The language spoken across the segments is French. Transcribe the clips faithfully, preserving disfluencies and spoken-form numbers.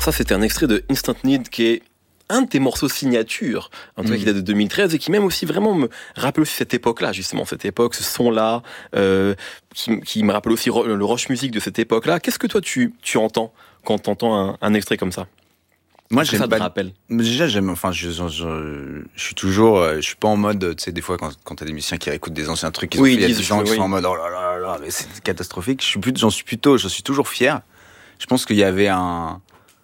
ça, c'était un extrait de Instant Need qui est un de tes morceaux signature, en tout cas mmh. qui date de deux mille treize et qui même aussi vraiment me rappelle aussi cette époque-là, justement, cette époque, ce son-là, euh, qui, qui me rappelle aussi le Roche Music de cette époque-là. Qu'est-ce que toi tu, tu entends quand tu entends un, un extrait comme ça? Moi, j'aime ça pas. Te rappelle déjà, j'aime. Enfin, je, je, je, je suis toujours. Je suis pas en mode. Tu sais, des fois, quand, quand t'as des musiciens qui réécoutent des anciens trucs, oui, il y a des gens qui oui. sont en mode. Oh là là là, mais c'est catastrophique. Je suis plus. J'en suis plutôt. Je suis toujours fier. Je pense qu'il y avait un.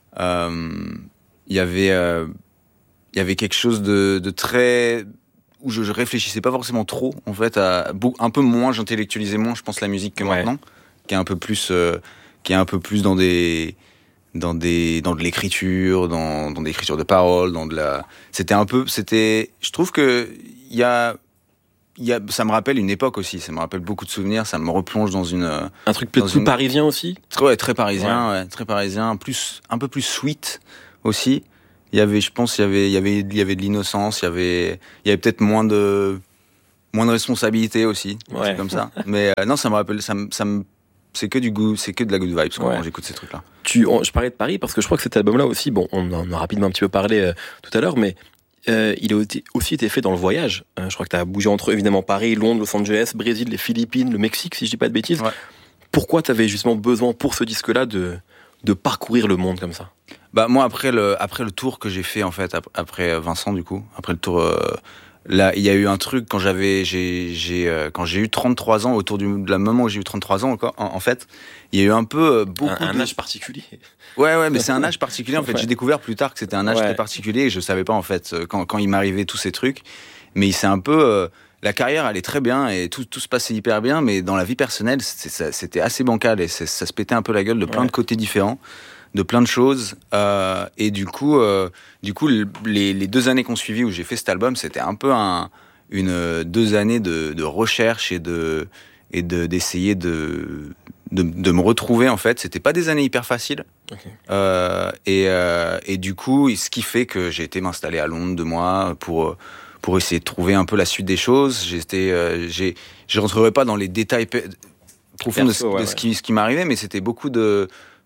Euh, il y avait. Euh, il y avait quelque chose de, de très. Où je, je réfléchissais pas forcément trop, en fait, à un peu moins. J'intellectualisais moins, je pense, la musique que ouais. maintenant, qui est un peu plus. Euh, qui est un peu plus dans des. dans des dans de l'écriture, dans dans des écritures de paroles, dans de la c'était un peu c'était je trouve que il y a il y a ça me rappelle une époque aussi, ça me rappelle beaucoup de souvenirs, ça me replonge dans une un truc peut-être plus une... parisien aussi. Ouais, très parisien, ouais. Ouais, très parisien, plus un peu plus sweet aussi. Il y avait je pense il y avait il y avait il y avait de l'innocence, il y avait il y avait peut-être moins de moins de responsabilité aussi, ouais. comme ça. Mais euh, non, ça me rappelle ça me ça me c'est que du goût, c'est que de la good vibes quoi, ouais. quand j'écoute ces trucs-là. Tu, on, je parlais de Paris parce que je crois que cet album-là aussi, bon, on en a rapidement un petit peu parlé euh, tout à l'heure, mais euh, il a aussi été fait dans le voyage. Euh, je crois que tu as bougé entre évidemment Paris, Londres, Los Angeles, Brésil, les Philippines, le Mexique, si je dis pas de bêtises. Ouais. Pourquoi tu avais justement besoin pour ce disque-là de de parcourir le monde comme ça? Bah moi après le après le tour que j'ai fait en fait après Vincent du coup, après le tour. Euh, Là, il y a eu un truc quand j'avais, j'ai, j'ai, euh, quand j'ai eu trente-trois ans, autour du, de la moment où j'ai eu trente-trois ans encore, en, en fait, il y a eu un peu euh, beaucoup un, un de... âge particulier. Ouais, ouais, mais c'est un âge particulier. En fait, ouais. j'ai découvert plus tard que c'était un âge ouais. très particulier et je savais pas en fait quand quand il m'arrivait tous ces trucs. Mais c'est un peu euh, la carrière allait très bien et tout tout se passait hyper bien, mais dans la vie personnelle, c'était, c'était assez bancal et ça se pétait un peu la gueule de plein ouais. de côtés différents. De plein de choses euh, et du coup euh, du coup les, les deux années qu'on suivi où j'ai fait cet album, c'était un peu un une deux années de, de recherche et de et de d'essayer de de, de me retrouver en fait. C'était pas des années hyper faciles okay. euh, et euh, et du coup ce qui fait que j'ai été m'installer à Londres deux mois pour pour essayer de trouver un peu la suite des choses. J'étais euh, j'ai je rentrerai pas dans les détails pe- profonds Perso, de, ouais, de ce ouais. qui ce qui m'arrivait, mais c'était beaucoup de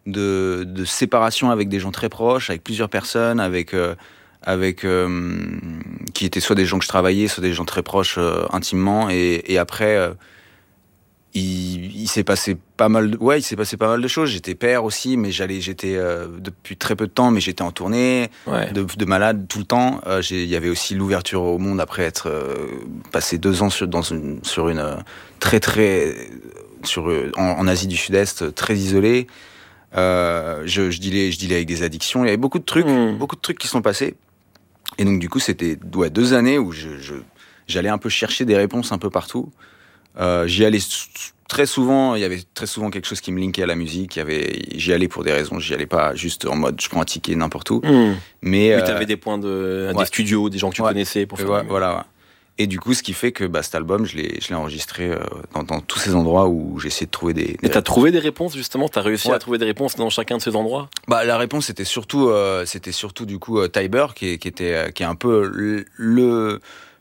De, de séparation avec des gens très proches, avec plusieurs personnes, avec euh, avec euh, qui étaient soit des gens que je travaillais, soit des gens très proches euh, intimement. Et, et après, euh, il, il s'est passé pas mal. De, ouais, il s'est passé pas mal de choses. J'étais père aussi, mais j'allais, j'étais euh, depuis très peu de temps, mais j'étais en tournée, ouais. de, de malade tout le temps. Euh, j'ai, il y avait aussi l'ouverture au monde après être euh, passé deux ans sur dans une sur une euh, très très sur en, en Asie du Sud-Est, très isolée. Euh, je, je dealais, je dealais avec des addictions. Il y avait beaucoup de trucs, mmh. beaucoup de trucs qui sont passés. Et donc du coup, c'était ouais, deux années où je, je, j'allais un peu chercher des réponses un peu partout. Euh, j'y allais très souvent. Il y avait très souvent quelque chose qui me linkait à la musique. Il y avait, j'y allais pour des raisons. J'y allais pas juste en mode je prends un ticket n'importe où. Mmh. Mais oui, euh, t'avais des points de, ouais. des studios, des gens que tu ouais. connaissais pour faire. Ouais, voilà. Ouais. Et du coup, ce qui fait que bah, cet album, je l'ai, je l'ai enregistré euh, dans, dans tous ces endroits où j'ai essayé de trouver des. des Et t'as trouvé des réponses justement, t'as réussi ouais. à trouver des réponses dans chacun de ces endroits. Bah la réponse c'était surtout, euh, c'était surtout du coup euh, Tiber qui, est, qui était, euh, qui est un peu le, le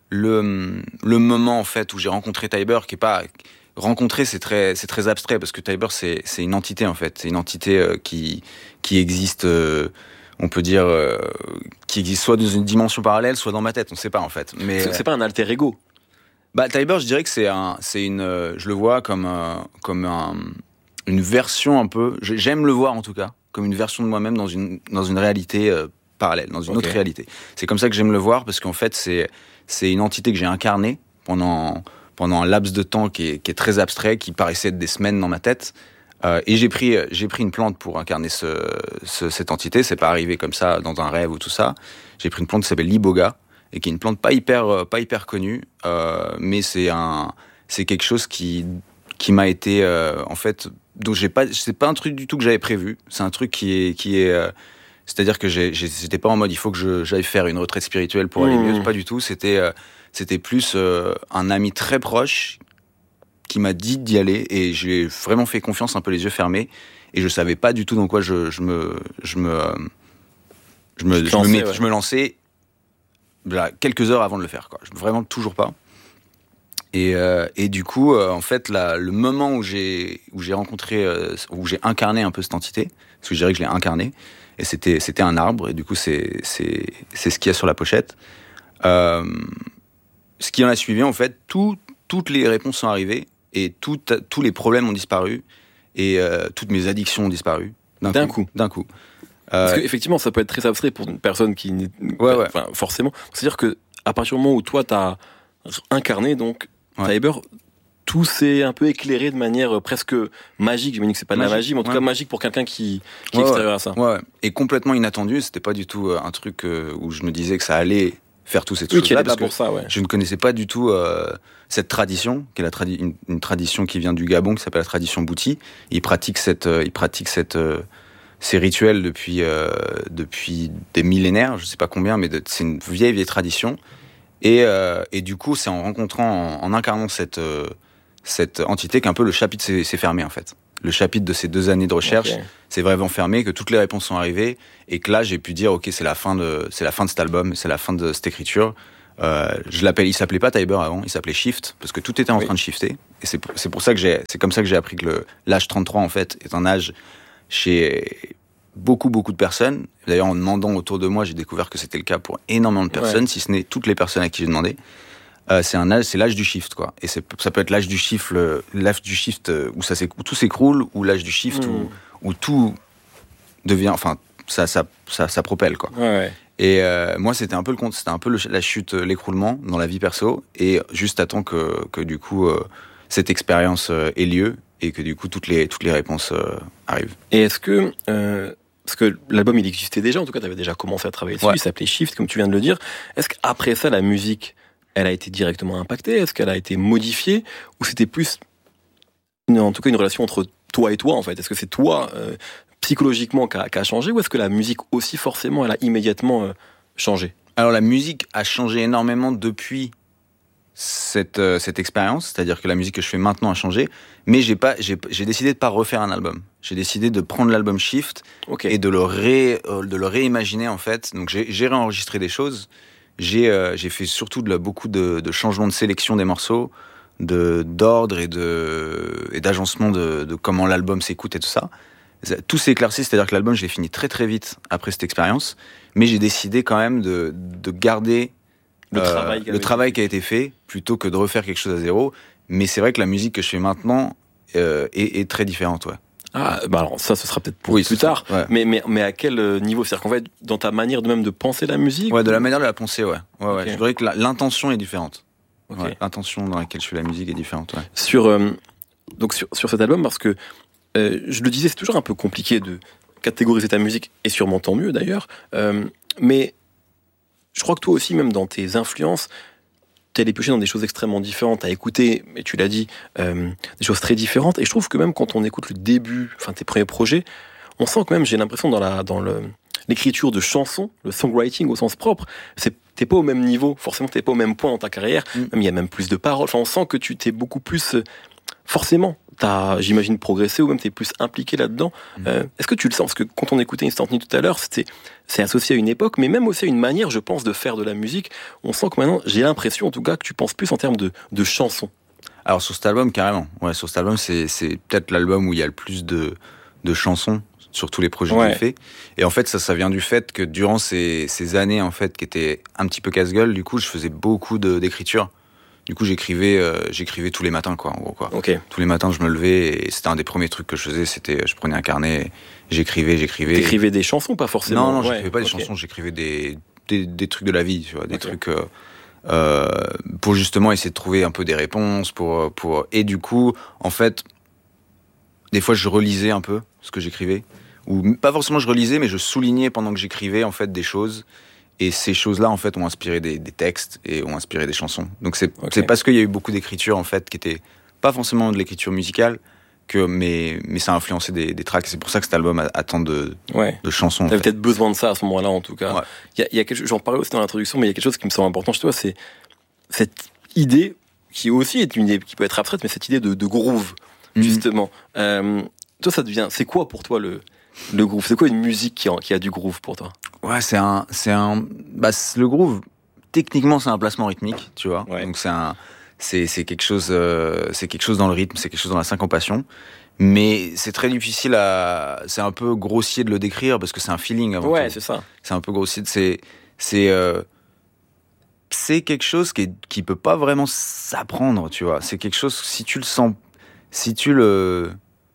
le le moment en fait où j'ai rencontré Tiber, qui est pas rencontrer, c'est très c'est très abstrait parce que Tiber c'est c'est une entité en fait, c'est une entité euh, qui qui existe. Euh, on peut dire, euh, qui existe soit dans une dimension parallèle, soit dans ma tête, on ne sait pas en fait. Mais c'est, c'est pas un alter ego. Bah, Tiber, je dirais que c'est un, c'est une, euh, je le vois comme euh, comme un, une version un peu. J'aime le voir en tout cas comme une version de moi-même dans une dans une réalité euh, parallèle, dans une okay. autre réalité. C'est comme ça que j'aime le voir parce qu'en fait c'est c'est une entité que j'ai incarnée pendant pendant un laps de temps qui est qui est très abstrait, qui paraissait être des semaines dans ma tête. Euh, et j'ai pris, j'ai pris une plante pour incarner ce, ce, cette entité. C'est pas arrivé comme ça dans un rêve ou tout ça. J'ai pris une plante qui s'appelle l'iboga et qui est une plante pas hyper, pas hyper connue, euh, mais c'est un, c'est quelque chose qui, qui m'a été, euh, en fait, donc j'ai pas, c'est pas un truc du tout que j'avais prévu. C'est un truc qui est, qui est, euh, c'est-à-dire que j'ai, j'étais pas en mode il faut que je, j'aille faire une retraite spirituelle pour aller mieux. Pas du tout. C'était, euh, c'était plus euh, un ami très proche qui m'a dit d'y aller et j'ai vraiment fait confiance un peu les yeux fermés et je savais pas du tout dans quoi je, je me je me je me, je, lançais, me, met, ouais. je me lançais là, quelques heures avant de le faire quoi. Vraiment toujours pas. Et, euh, et du coup, euh, en fait, là, le moment où j'ai où j'ai rencontré, euh, où j'ai incarné un peu cette entité, parce que je dirais que je l'ai incarné, et c'était c'était un arbre, et du coup, c'est c'est c'est ce qu'il y a sur la pochette. Euh, ce qui en a suivi, en fait, tout, toutes les réponses sont arrivées, et tout, tous les problèmes ont disparu, et euh, toutes mes addictions ont disparu d'un, d'un coup, coup. D'un coup. Parce Euh, qu'effectivement, ça peut être très abstrait pour une personne qui n'est ouais, ouais. Enfin, forcément. C'est-à-dire que à partir du moment où toi t'as incarné, donc Ouais. Taiber, tout s'est un peu éclairé de manière presque magique. Je me dis que c'est pas de Magique, la magie, mais en tout ouais. cas magique pour quelqu'un qui, qui Ouais, est extérieur ouais. à ça. Ouais, et complètement inattendu. C'était pas du tout euh, un truc euh, où je me disais que ça allait faire tous ces Oui, trucs. qui est là parce pour que ça, ouais. je ne connaissais pas du tout euh, cette tradition, qui est la tradi- une, une tradition qui vient du Gabon, qui s'appelle la tradition Bouti. Ils pratiquent cette, euh, ils pratiquent cette, euh, ces rituels depuis euh, depuis des millénaires, je sais pas combien, mais de, c'est une vieille vieille tradition. Et, euh, et du coup, c'est en rencontrant, en, en incarnant cette euh, cette entité qu'un peu le chapitre s'est, s'est fermé en fait. Le chapitre de ces deux années de recherche, Okay. c'est vraiment fermé, que toutes les réponses sont arrivées, et que là j'ai pu dire ok, c'est la fin de c'est la fin de cet album, c'est la fin de cette écriture. Euh, je l'appelle, il s'appelait pas Taiber avant, il s'appelait Shift parce que tout était en Oui. train de shifter. Et c'est c'est pour ça que j'ai c'est comme ça que j'ai appris que le l'âge trente-trois en fait est un âge chez beaucoup beaucoup de personnes. D'ailleurs en demandant autour de moi, j'ai découvert que c'était le cas pour énormément de personnes, ouais. si ce n'est toutes les personnes à qui j'ai demandé. Euh, c'est un âge, c'est l'âge du shift quoi. Et c'est, ça peut être l'âge du shift, le, l'âge du shift où ça où tout s'écroule, ou l'âge du shift mmh. où, où tout devient, enfin ça ça ça, ça propelle quoi. Ouais, ouais. Et euh, moi c'était un peu le compte, c'était un peu le, la chute, l'écroulement dans la vie perso, et juste à temps que que du coup euh, cette expérience euh, ait lieu et que du coup toutes les toutes les réponses euh, arrivent. Et est-ce que euh, parce que l'album il existait déjà, en tout cas tu avais déjà commencé à travailler dessus, ouais. il s'appelait Shift comme tu viens de le dire. Est-ce qu'après ça la musique elle a été directement impactée? Est-ce qu'elle a été modifiée? Ou c'était plus, une, en tout cas, une relation entre toi et toi, en fait? Est-ce que c'est toi, euh, psychologiquement, qui a, qui a changé? Ou est-ce que la musique aussi, forcément, elle a immédiatement euh, changé? Alors, la musique a changé énormément depuis cette, euh, cette expérience. C'est-à-dire que la musique que je fais maintenant a changé. Mais j'ai, pas, j'ai, j'ai décidé de pas refaire un album. J'ai décidé de prendre l'album Shift okay. et de le, ré, euh, de le réimaginer, en fait. Donc, j'ai, j'ai réenregistré des choses. J'ai, euh, j'ai fait surtout de la, beaucoup de, de changements de sélection des morceaux, de, d'ordre et, de, et d'agencement de, de comment l'album s'écoute et tout ça. Tout s'est éclairci, c'est-à-dire que l'album, je l'ai fini très très vite après cette expérience, mais j'ai décidé quand même de, de garder le, euh, travail, le travail qui a été fait, plutôt que de refaire quelque chose à zéro. Mais c'est vrai que la musique que je fais maintenant euh, est, est très différente, ouais. Ah, bah alors ça, ce sera peut-être pour oui, plus tard. Ouais. Mais, mais, mais à quel niveau? C'est-à-dire qu'en fait, dans ta manière de même de penser la musique? Ouais, de la manière de la penser, ouais. ouais, okay. ouais. Je dirais que la, l'intention est différente. Okay. Ouais, l'intention dans laquelle je fais la musique est différente, ouais. Sur, euh, donc sur, sur cet album, parce que euh, je le disais, c'est toujours un peu compliqué de catégoriser ta musique, et sûrement tant mieux d'ailleurs. Euh, mais je crois que toi aussi, même dans tes influences, t'es allé piocher dans des choses extrêmement différentes, t'as écouté, et tu l'as dit, euh, des choses très différentes, et je trouve que même quand on écoute le début, enfin tes premiers projets, on sent quand même, j'ai l'impression dans la dans le l'écriture de chansons, le songwriting au sens propre, c'est t'es pas au même niveau, forcément t'es pas au même point dans ta carrière, mm. même il y a même plus de paroles, enfin on sent que tu t'es beaucoup plus, forcément, t'as, j'imagine, progressé, ou même t'es plus impliqué là-dedans. Mm. Euh, est-ce que tu le sens? Parce que quand on écoutait Instantly tout à l'heure, c'était, c'est associé à une époque, mais même aussi à une manière, je pense, de faire de la musique. On sent que maintenant, j'ai l'impression, en tout cas, que tu penses plus en termes de, de chansons. Alors, sur cet album, carrément. Ouais, sur cet album, c'est, c'est peut-être l'album où il y a le plus de, de chansons sur tous les projets ouais. que j'ai fait. Et en fait, ça, ça vient du fait que durant ces, ces années, en fait, qui étaient un petit peu casse-gueule, du coup, je faisais beaucoup de, d'écriture. Du coup, j'écrivais, euh, j'écrivais tous les matins, quoi, en gros, quoi. Okay. Tous les matins, je me levais, et c'était un des premiers trucs que je faisais, c'était, je prenais un carnet, j'écrivais, j'écrivais. T'écrivais des chansons, pas forcément? Non, non, ouais. j'écrivais pas des okay. chansons, j'écrivais des, des, des trucs de la vie, tu vois, des okay. trucs, euh, euh, pour justement essayer de trouver un peu des réponses, pour, pour, et du coup, en fait, des fois, je relisais un peu ce que j'écrivais, ou pas forcément je relisais, mais je soulignais pendant que j'écrivais, en fait, des choses. Et ces choses-là, en fait, ont inspiré des, des textes et ont inspiré des chansons. Donc c'est, okay. c'est parce qu'il y a eu beaucoup d'écriture, en fait, qui était pas forcément de l'écriture musicale, que, mais, mais ça a influencé des, des tracks. C'est pour ça que cet album a, a tant de, ouais. de chansons. T'avais peut-être besoin de ça à ce moment-là, en tout cas. Il ouais. y a, y a quelque chose, j'en parlais aussi dans l'introduction, mais il y a quelque chose qui me semble important chez toi, c'est cette idée, qui aussi est une idée qui peut être abstraite, mais cette idée de, de groove, mmh. justement. Euh, toi, ça devient, c'est quoi pour toi le, le groove? C'est quoi une musique qui a, qui a du groove pour toi? Ouais, c'est un, c'est un, bah, le groove, techniquement, c'est un placement rythmique, tu vois. Ouais. Donc c'est un, c'est, c'est quelque chose, euh, c'est quelque chose dans le rythme, c'est quelque chose dans la syncopation. Mais c'est très difficile à, c'est un peu grossier de le décrire parce que c'est un feeling avant Ouais, tout. c'est ça. C'est un peu grossier. C'est, c'est, euh, c'est quelque chose qui est, qui peut pas vraiment s'apprendre, tu vois. C'est quelque chose, si tu le sens, si tu le,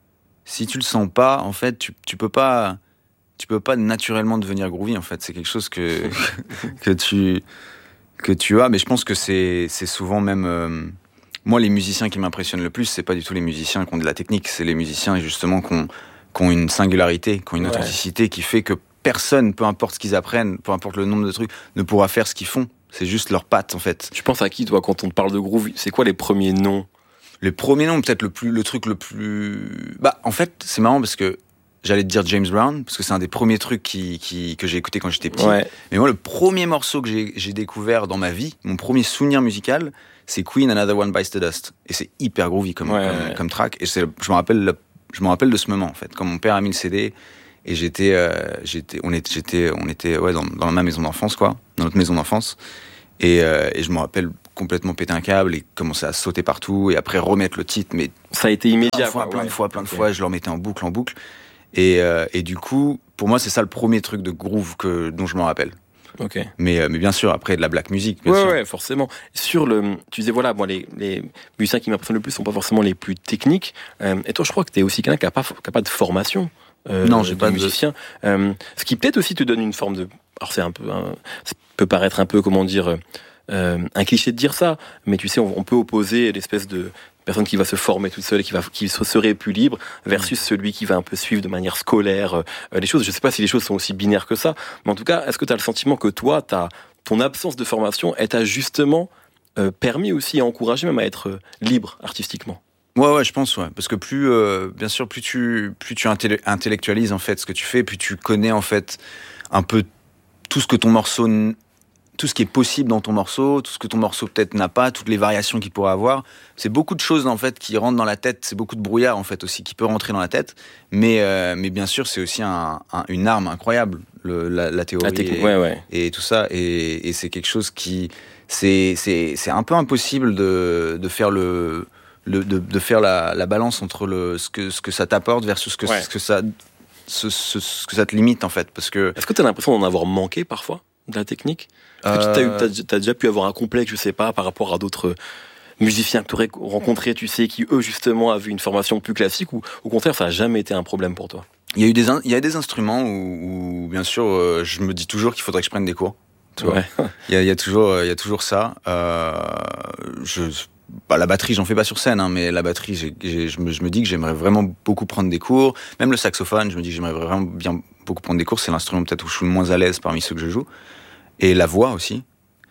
si tu le sens pas, en fait, tu, tu peux pas, tu peux pas naturellement devenir groovy, en fait. C'est quelque chose que, que tu, que tu as, mais je pense que c'est, c'est souvent même, euh, moi, les musiciens qui m'impressionnent le plus, c'est pas du tout les musiciens qui ont de la technique, c'est les musiciens, justement, qui ont, qui ont une singularité, qui ont une ouais. authenticité qui fait que personne, peu importe ce qu'ils apprennent, peu importe le nombre de trucs, ne pourra faire ce qu'ils font. C'est juste leurs pattes, en fait. Tu penses à qui, toi, quand on te parle de groove? C'est quoi les premiers noms? Les premiers noms, peut-être le plus, le truc le plus, bah, en fait, c'est marrant parce que j'allais te dire James Brown, parce que c'est un des premiers trucs qui, qui, que j'ai écouté quand j'étais petit. Ouais. Mais moi, le premier morceau que j'ai, j'ai découvert dans ma vie, mon premier souvenir musical, c'est Queen, Another One Bites the Dust. Et c'est hyper groovy comme, ouais, comme, ouais. comme track. Et c'est, je me rappelle, le, je me rappelle de ce moment, en fait. Quand mon père a mis le C D, et j'étais, euh, j'étais, on était, j'étais, on était, ouais, dans, dans ma maison d'enfance, quoi. Dans notre maison d'enfance. Et, euh, et je me rappelle complètement péter un câble et commencer à sauter partout et après remettre le titre. Mais ça a été immédiat. Plein de fois, quoi, plein ouais. de fois, plein de okay. fois, je le remettais en boucle, en boucle. Et, euh, et du coup, pour moi, c'est ça le premier truc de groove que, dont je me rappelle. Ok. Mais, euh, mais bien sûr, après de la black music, bien ouais, sûr. Ouais, forcément. Sur le, tu disais voilà, moi les, les musiciens qui m'impressionnent le plus sont pas forcément les plus techniques. Euh, et toi, je crois que t'es aussi quelqu'un qui a pas, qui a pas de formation. Euh, non, j'ai de pas musicien. De... Euh, ce qui peut-être aussi te donne une forme de, alors c'est un peu, un... ça peut paraître un peu, comment dire, euh, un cliché de dire ça, mais tu sais, on, on peut opposer l'espèce de personne qui va se former toute seule et qui va, qui serait plus libre versus celui qui va un peu suivre de manière scolaire euh, les choses. Je sais pas si les choses sont aussi binaires que ça, mais en tout cas, est-ce que tu as le sentiment que toi, t'as, ton absence de formation, elle t'a justement euh, permis aussi et encouragé même à être euh, libre artistiquement? Ouais, ouais, je pense, ouais. Parce que plus, euh, bien sûr, plus tu, plus tu intellec- intellectualises, en fait, ce que tu fais, plus tu connais, en fait, un peu tout ce que ton morceau, n- tout ce qui est possible dans ton morceau, tout ce que ton morceau peut-être n'a pas, toutes les variations qu'il pourrait avoir. C'est beaucoup de choses, en fait, qui rentrent dans la tête. C'est beaucoup de brouillard, en fait, aussi, qui peut rentrer dans la tête. Mais, euh, mais bien sûr, c'est aussi un, un, une arme incroyable, le, la, la théorie. La technique, et, ouais, ouais. et tout ça. Et, et c'est quelque chose qui, c'est, c'est, c'est un peu impossible de, de faire le, Le, de, de faire la, la balance entre le, ce, que, ce que ça t'apporte versus ce que, ouais. ce, que ça, ce, ce, ce que ça te limite, en fait. Parce que... Est-ce que tu as l'impression d'en avoir manqué parfois, de la technique? Est-ce que euh... tu as déjà pu avoir un complexe, je sais pas, par rapport à d'autres musiciens que tu aurais rencontrés, tu sais, qui eux, justement, avaient une formation plus classique, ou au contraire, ça n'a jamais été un problème pour toi? Il y a eu des, in- il y a des instruments où, où bien sûr, euh, je me dis toujours qu'il faudrait que je prenne des cours. Tu vois. Ouais. il, y a, il, y a toujours, il y a toujours ça. Euh, je... Bah, la batterie, j'en fais pas sur scène, hein, mais la batterie, j'ai, j'ai, je, me, je me dis que j'aimerais vraiment beaucoup prendre des cours. Même le saxophone, je me dis que j'aimerais vraiment bien beaucoup prendre des cours. C'est l'instrument peut-être où je suis le moins à l'aise parmi ceux que je joue. Et la voix aussi.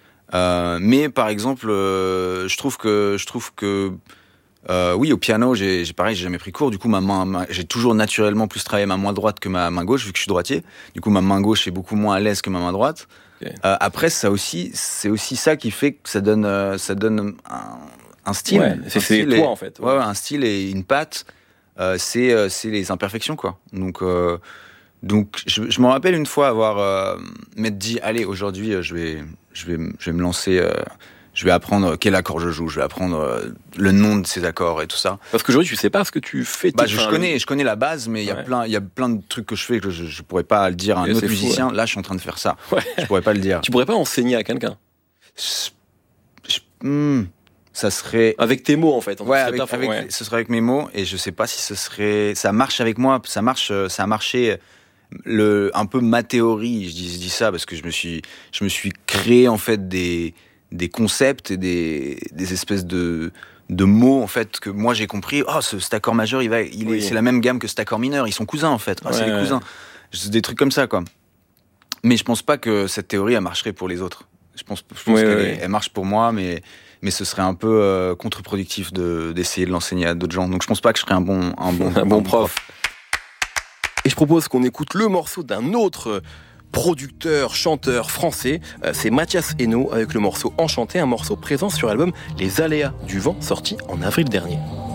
Euh, mais par exemple, euh, je trouve que, je trouve que, euh, oui, au piano, j'ai, j'ai pareil, j'ai jamais pris cours. Du coup, ma main, ma, j'ai toujours naturellement plus travaillé ma main droite que ma main gauche, vu que je suis droitier. Du coup, ma main gauche est beaucoup moins à l'aise que ma main droite. Okay. Euh, après, ça aussi, c'est aussi ça qui fait que ça donne, euh, ça donne un, un style. Ouais, c'est, un c'est style toi et, en fait. Ouais, ouais, un style et une patte. Euh, c'est, euh, c'est les imperfections, quoi. Donc, euh, donc, je, je me rappelle une fois avoir euh, m'être dit, allez, aujourd'hui, je vais, je vais, je vais me lancer. Euh, je vais apprendre quel accord je joue. Je vais apprendre euh, le nom de ces accords et tout ça. Parce qu'aujourd'hui, tu sais pas ce que tu fais. Bah, je, je connais, je connais la base, mais il ouais. y a plein, il y a plein de trucs que je fais que je, je pourrais pas le dire à un et autre musicien. Fou, ouais. Là, je suis en train de faire ça. Ouais. Je pourrais pas le dire. Tu pourrais pas enseigner à quelqu'un. Je, je, hmm, ça serait avec tes mots en fait. En ouais, fait avec, ta, avec, ouais. ce serait avec mes mots et je sais pas si ce serait. Ça marche avec moi. Ça marche, ça a marché. Le, un peu ma théorie. Je dis, je dis ça parce que je me suis, je me suis créé en fait des. des concepts et des, des espèces de, de mots en fait que moi j'ai compris. Oh, ce, cet accord majeur, il va, il oui. est, c'est la même gamme que cet accord mineur. Ils sont cousins en fait. Oh, ouais, c'est les cousins. C'est des trucs comme ça quoi. Mais je pense pas que cette théorie elle marcherait pour les autres. Je pense, je pense oui, qu'elle oui. est, elle marche pour moi, mais mais ce serait un peu euh, contre-productif de d'essayer de l'enseigner à d'autres gens. Donc je pense pas que je serais un bon un bon un bon prof. prof. Et je propose qu'on écoute le morceau d'un autre producteur, chanteur français, euh, c'est Mathias Hainaut avec le morceau Enchanté, un morceau présent sur l'album Les Aléas du Vent, sorti en avril dernier.